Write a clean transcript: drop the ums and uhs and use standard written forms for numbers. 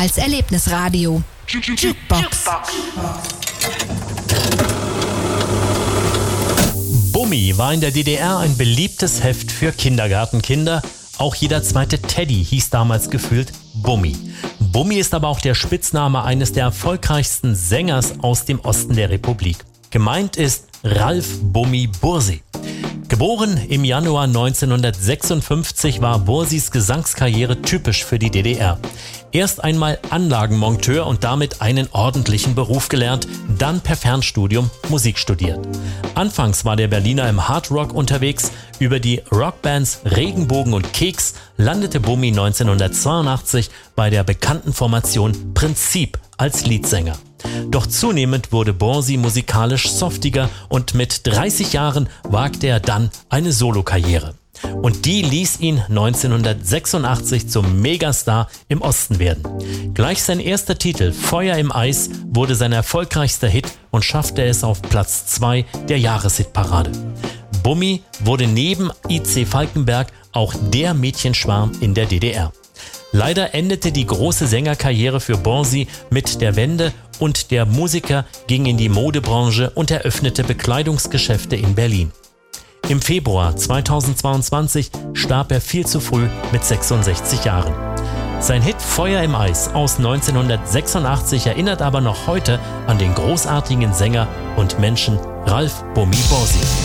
als Erlebnisradio. Jukebox. Bummi war in der DDR ein beliebtes Heft für Kindergartenkinder. Auch jeder zweite Teddy hieß damals gefühlt Bummi. Bummi ist aber auch der Spitzname eines der erfolgreichsten Sängers aus dem Osten der Republik. Gemeint ist Ralf Bummi Bursi. Geboren im Januar 1956 war Bursis Gesangskarriere typisch für die DDR. Erst einmal Anlagenmonteur und damit einen ordentlichen Beruf gelernt, dann per Fernstudium Musik studiert. Anfangs war der Berliner im Hardrock unterwegs. Über die Rockbands Regenbogen und Keks landete Bummi 1982 bei der bekannten Formation Prinzip als Leadsänger. Doch zunehmend wurde Bursi musikalisch softiger und mit 30 Jahren wagte er dann eine Solokarriere. Und die ließ ihn 1986 zum Megastar im Osten werden. Gleich sein erster Titel, Feuer im Eis, wurde sein erfolgreichster Hit und schaffte es auf Platz 2 der Jahreshitparade. Bummi wurde neben IC Falkenberg auch der Mädchenschwarm in der DDR. Leider endete die große Sängerkarriere für Bursi mit der Wende und der Musiker ging in die Modebranche und eröffnete Bekleidungsgeschäfte in Berlin. Im Februar 2022 starb er viel zu früh mit 66 Jahren. Sein Hit Feuer im Eis aus 1986 erinnert aber noch heute an den großartigen Sänger und Menschen Ralf Bummi Bursi.